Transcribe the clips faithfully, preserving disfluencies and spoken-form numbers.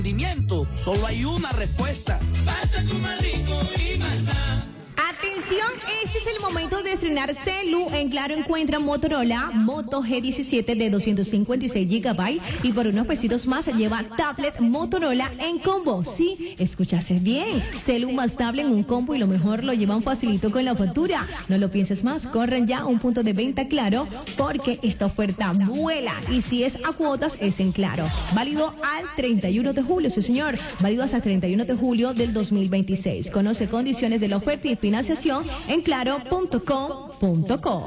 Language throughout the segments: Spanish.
Solo hay una respuesta. Basta con más rico y más nada. Atención, este es el momento de estrenar celu. En Claro encuentra Motorola Moto G diecisiete de doscientos cincuenta y seis gigabytes y por unos pesitos más lleva tablet Motorola en combo. Sí, escuchaste bien. Celu más tablet en un combo y lo mejor lo llevan facilito con la factura. No lo pienses más, corren ya a un punto de venta Claro porque esta oferta vuela y si es a cuotas es en Claro. Válido al treinta y uno de julio, sí señor. Válido hasta el treinta y uno de julio del dos mil veintiséis. Conoce condiciones de la oferta y financiación en claro punto com punto co.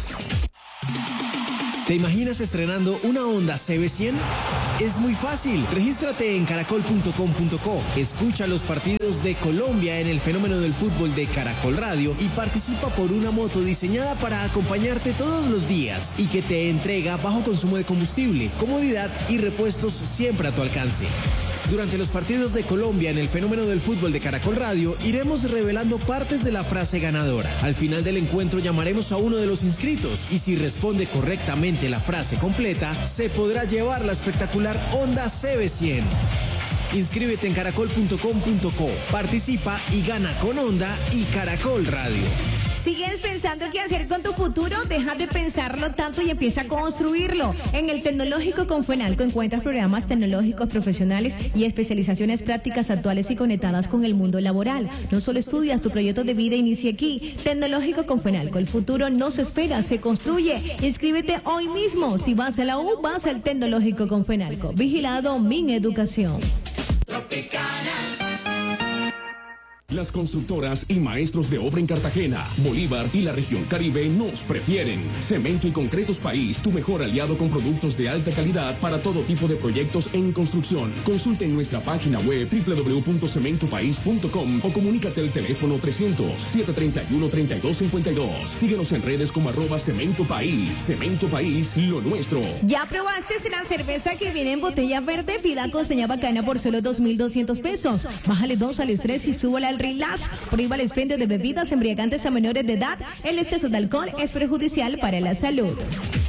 ¿Te imaginas estrenando una Honda C B cien? Es muy fácil. Regístrate en caracol punto com punto co. Escucha los partidos de Colombia en el fenómeno del fútbol de Caracol Radio y participa por una moto diseñada para acompañarte todos los días y que te entrega bajo consumo de combustible, comodidad y repuestos siempre a tu alcance. Durante los partidos de Colombia en el fenómeno del fútbol de Caracol Radio, iremos revelando partes de la frase ganadora. Al final del encuentro llamaremos a uno de los inscritos y si responde correctamente la frase completa, se podrá llevar la espectacular Honda C B cien. Inscríbete en caracol punto com punto co, participa y gana con Honda y Caracol Radio. ¿Sigues pensando qué hacer con tu futuro? Deja de pensarlo tanto y empieza a construirlo. En el Tecnológico Confenalco encuentras programas tecnológicos profesionales y especializaciones prácticas actuales y conectadas con el mundo laboral. No solo estudias, tu proyecto de vida inicia aquí. Tecnológico Confenalco, el futuro no se espera, se construye. Inscríbete hoy mismo. Si vas a la U, vas al Tecnológico Confenalco. Vigilado Mineducación. Tropicana. Las constructoras y maestros de obra en Cartagena, Bolívar y la región Caribe nos prefieren. Cemento y Concretos País, tu mejor aliado con productos de alta calidad para todo tipo de proyectos en construcción. Consulta en nuestra página web doble u doble u doble u punto cemento país punto com o comunícate al teléfono trescientos, setecientos treinta y uno, treinta y dos cincuenta y dos. Síguenos en redes como arroba Cemento País. Cemento País, lo nuestro. ¿Ya probaste la cerveza que viene en botella verde? Pida coseña bacana por solo dos mil doscientos pesos. Bájale dos al estrés y súbala al relax. Prohíba el expendio de bebidas embriagantes a menores de edad. El exceso de alcohol es perjudicial para la salud.